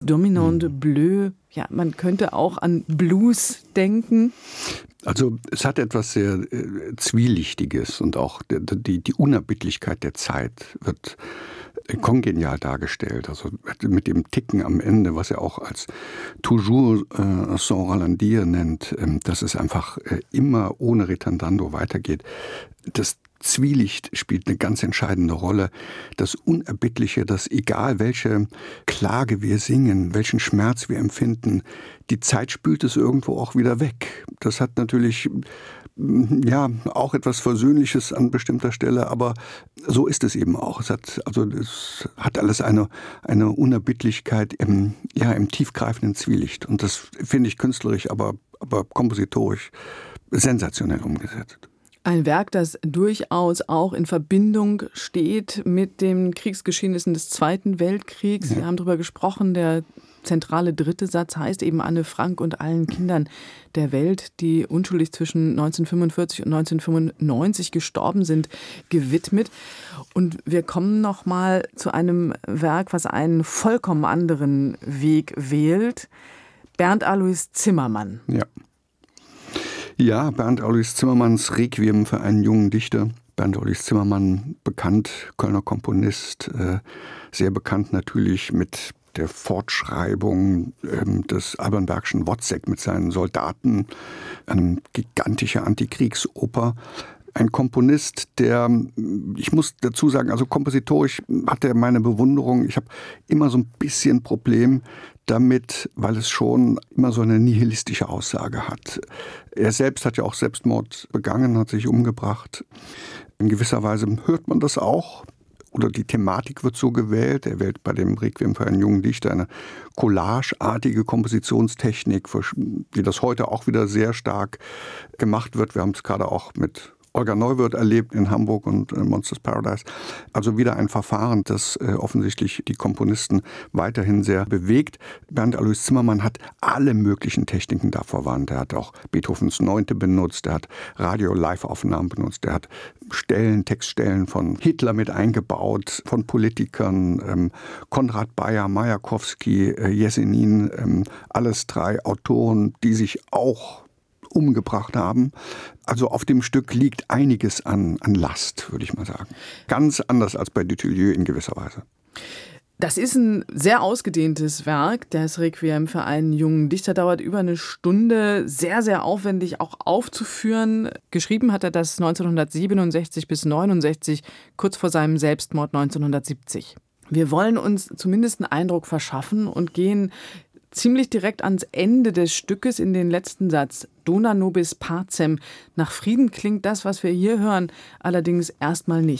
Dominante Bleu. Ja, man könnte auch an Blues denken. Also es hat etwas sehr Zwielichtiges und auch die Unerbittlichkeit der Zeit wird kongenial dargestellt. Also mit dem Ticken am Ende, was er auch als toujours sans ralentir nennt, dass es einfach immer ohne Retardando weitergeht. Das Zwielicht spielt eine ganz entscheidende Rolle. Das Unerbittliche, dass egal welche Klage wir singen, welchen Schmerz wir empfinden, die Zeit spült es irgendwo auch wieder weg. Das hat natürlich auch etwas Versöhnliches an bestimmter Stelle, aber so ist es eben auch. Es hat alles eine Unerbittlichkeit im tiefgreifenden Zwielicht. Und das finde ich künstlerisch, aber kompositorisch sensationell umgesetzt. Ein Werk, das durchaus auch in Verbindung steht mit den Kriegsgeschehnissen des Zweiten Weltkriegs. Ja. Wir haben darüber gesprochen, der zentrale dritte Satz heißt eben Anne Frank und allen Kindern der Welt, die unschuldig zwischen 1945 und 1995 gestorben sind, gewidmet. Und wir kommen noch mal zu einem Werk, was einen vollkommen anderen Weg wählt. Bernd Alois Zimmermann. Ja, Bernd Alois Zimmermanns Requiem für einen jungen Dichter. Bernd Alois Zimmermann, bekannt, Kölner Komponist, sehr bekannt natürlich mit der Fortschreibung des Alban-Bergschen Wozzeck mit seinen Soldaten, eine gigantische Antikriegsoper. Ein Komponist, der, ich muss dazu sagen, also kompositorisch hat er meine Bewunderung. Ich habe immer so ein bisschen Problem damit, weil es schon immer so eine nihilistische Aussage hat. Er selbst hat ja auch Selbstmord begangen, hat sich umgebracht. In gewisser Weise hört man das auch. Oder die Thematik wird so gewählt. Er wählt bei dem Requiem für einen jungen Dichter eine collageartige Kompositionstechnik, wie das heute auch wieder sehr stark gemacht wird. Wir haben es gerade auch mit Olga Neuwirth erlebt in Hamburg und Monsters Paradise. Also wieder ein Verfahren, das offensichtlich die Komponisten weiterhin sehr bewegt. Bernd Alois Zimmermann hat alle möglichen Techniken da verwandt. Er hat auch Beethovens Neunte benutzt, er hat Radio-Live-Aufnahmen benutzt, er hat Textstellen von Hitler mit eingebaut, von Politikern, Konrad Bayer, Majakowski, Jesenin, alles drei Autoren, die sich auch umgebracht haben. Also auf dem Stück liegt einiges an Last, würde ich mal sagen. Ganz anders als bei Dutilleux in gewisser Weise. Das ist ein sehr ausgedehntes Werk. Das Requiem für einen jungen Dichter dauert über eine Stunde, sehr, sehr aufwendig auch aufzuführen. Geschrieben hat er das 1967 bis 1969, kurz vor seinem Selbstmord 1970. Wir wollen uns zumindest einen Eindruck verschaffen und gehen ziemlich direkt ans Ende des Stückes in den letzten Satz. Dona nobis pacem. Nach Frieden klingt das, was wir hier hören, allerdings erstmal nicht.